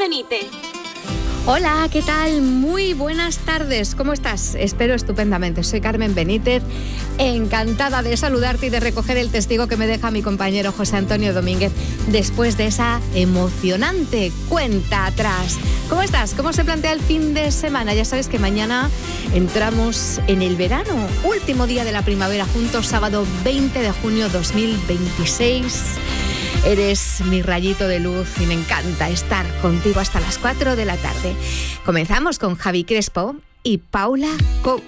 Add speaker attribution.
Speaker 1: Benítez.
Speaker 2: Hola, ¿qué tal? Muy buenas tardes. ¿Cómo estás? Espero estupendamente. Soy Carmen Benítez, encantada de saludarte y de recoger el testigo que me deja mi compañero José Antonio Domínguez después de esa emocionante cuenta atrás. ¿Cómo estás? ¿Cómo se plantea el fin de semana? Ya sabes que mañana entramos en el verano, último día de la primavera juntos, sábado 20 de junio 2026. Eres mi rayito de luz y me encanta estar contigo hasta las 4 de la tarde. Comenzamos con Javi Crespo y Paula Cox.